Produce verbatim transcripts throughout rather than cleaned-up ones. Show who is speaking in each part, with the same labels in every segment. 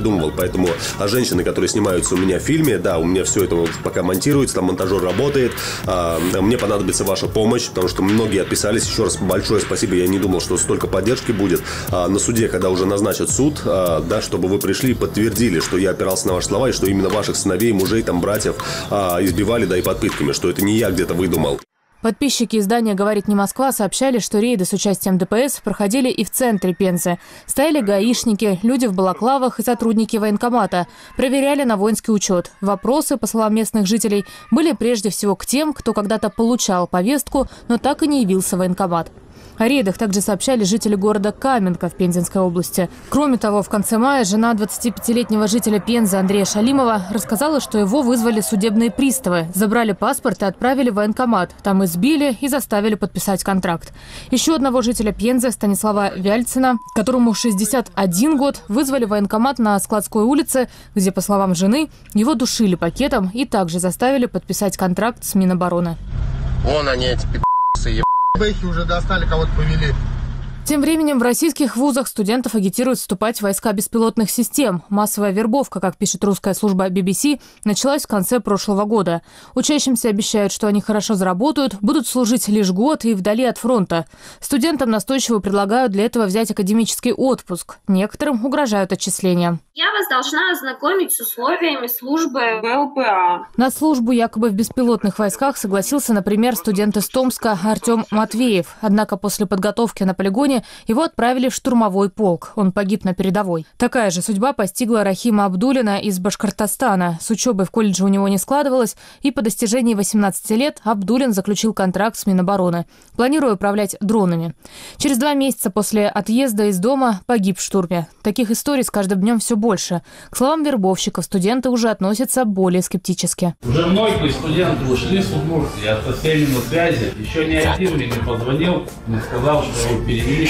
Speaker 1: придумывал. Поэтому а женщины, которые снимаются у меня в фильме, да, у меня все это вот пока монтируется, там монтажер работает. А, мне понадобится ваша помощь, потому что многие отписались. Еще раз большое спасибо. Я не думал, что столько поддержки будет. А, на суде, когда уже назначат суд, а, да, чтобы вы пришли и подтвердили, что я опирался на ваши слова, и что именно ваших сыновей, мужей, там, братьев а, избивали, да, и под пытками, что это не я где-то выдумал.
Speaker 2: Подписчики издания «Говорит не Москва» сообщали, что рейды с участием ДПС проходили и в центре Пензы. Стояли гаишники, люди в балаклавах и сотрудники военкомата. Проверяли на воинский учет. Вопросы, по словам местных жителей, были прежде всего к тем, кто когда-то получал повестку, но так и не явился в военкомат. О рейдах также сообщали жители города Каменка в Пензенской области. Кроме того, в конце мая жена двадцатипятилетнего жителя Пензы Андрея Шалимова рассказала, что его вызвали судебные приставы, забрали паспорт и отправили в военкомат. Там избили и заставили подписать контракт. Еще одного жителя Пензы, Станислава Вяльцина, которому шестьдесят один год, вызвали в военкомат на Складской улице, где, по словам жены, его душили пакетом и также заставили подписать контракт с Минобороны.
Speaker 3: Вон они, эти пи***цы, Бэхи уже достали, кого-то повели.
Speaker 2: Тем временем в российских вузах студентов агитируют вступать в войска беспилотных систем. Массовая вербовка, как пишет русская служба би би си, началась в конце прошлого года. Учащимся обещают, что они хорошо заработают, будут служить лишь год и вдали от фронта. Студентам настойчиво предлагают для этого взять академический отпуск. Некоторым угрожают отчислением.
Speaker 4: Я вас должна ознакомить с условиями службы в эл пэ а.
Speaker 2: На службу якобы в беспилотных войсках согласился, например, студент из Томска Артем Матвеев. Однако после подготовки на полигоне его отправили в штурмовой полк. Он погиб на передовой. Такая же судьба постигла Рахима Абдуллина из Башкортостана. С учебой в колледже у него не складывалось, и по достижении восемнадцати лет Абдуллин заключил контракт с Минобороны, планируя управлять дронами. Через два месяца после отъезда из дома погиб в штурме. Таких историй с каждым днем все больше. К словам вербовщиков, студенты уже относятся более скептически.
Speaker 5: Уже многие студенты ушли с Удмуртии, я со всеми на связи. Еще ни один мне не позвонил, не сказал, что его перевели.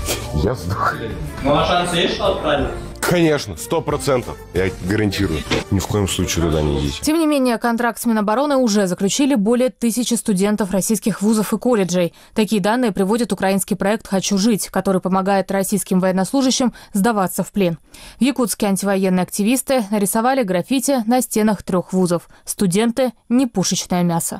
Speaker 3: Я сдох.
Speaker 5: Ну а шансы есть, что отправить?
Speaker 3: Конечно, сто процентов. Я гарантирую. Ни в коем случае туда не идите.
Speaker 2: Тем не менее, контракт с Минобороны уже заключили более тысячи студентов российских вузов и колледжей. Такие данные приводит украинский проект «Хочу жить», который помогает российским военнослужащим сдаваться в плен. В Якутске антивоенные активисты нарисовали граффити на стенах трех вузов. Студенты – не пушечное мясо.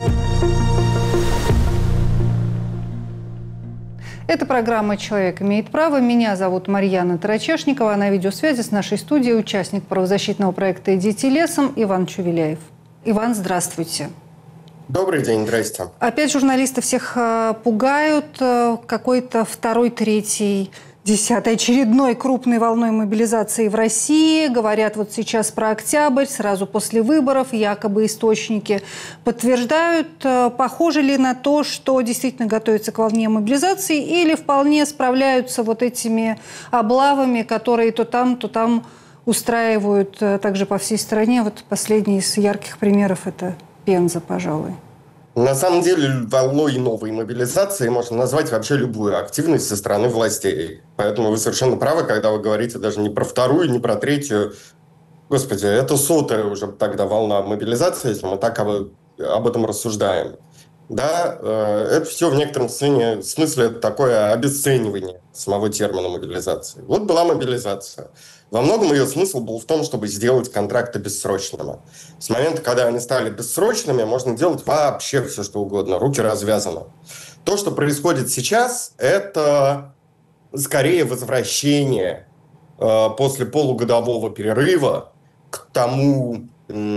Speaker 6: Это программа «Человек имеет право». Меня зовут Марьяна Тарачешникова. На видеосвязи с нашей студией участник правозащитного проекта «Идите лесом» Иван Чувеляев. Иван, здравствуйте.
Speaker 3: Добрый день, здрасте.
Speaker 6: Опять журналисты всех пугают какой-то второй, третий, десятой очередной крупной волной мобилизации в России. Говорят вот сейчас про октябрь, сразу после выборов. Якобы источники подтверждают. Похоже ли на то, что действительно готовится к волне мобилизации, или вполне справляются вот этими облавами, которые то там, то там устраивают также по всей стране? Вот последний из ярких примеров – это Пенза, пожалуй.
Speaker 3: На самом деле, волной новой мобилизации можно назвать вообще любую активность со стороны властей. Поэтому вы совершенно правы, когда вы говорите даже не про вторую, не про третью. Господи, это сотая уже тогда волна мобилизации, если мы так об, об этом рассуждаем. Да, это все в некотором смысле, смысле это такое обесценивание самого термина мобилизации. Вот была мобилизация. Во многом ее смысл был в том, чтобы сделать контракты бессрочными. С момента, когда они стали бессрочными, можно делать вообще все, что угодно. Руки развязаны. То, что происходит сейчас, это скорее возвращение э, после полугодового перерыва к тому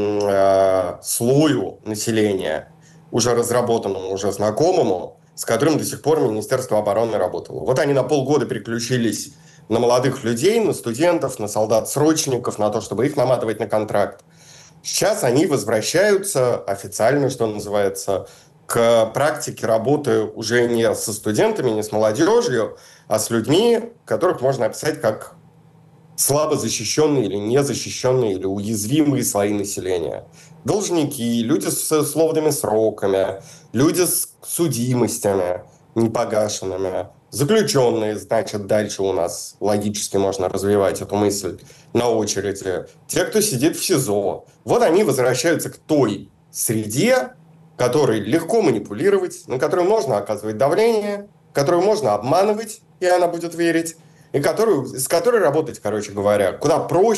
Speaker 3: э, слою населения, уже разработанному, уже знакомому, с которым до сих пор Министерство обороны работало. Вот они на полгода переключились на молодых людей, на студентов, на солдат-срочников, на то, чтобы их наматывать на контракт. Сейчас они возвращаются официально, что называется, к практике работы уже не со студентами, не с молодежью, а с людьми, которых можно описать как слабо защищенные или незащищенные, или уязвимые слои населения. Должники, люди с условными сроками, люди с судимостями непогашенными, заключенные, значит, дальше у нас логически можно развивать эту мысль на очереди. Те, кто сидит в СИЗО. Вот они возвращаются к той среде, которой легко манипулировать, на которую можно оказывать давление, которую можно обманывать, и она будет верить, и которую, с которой работать, короче говоря, куда проще,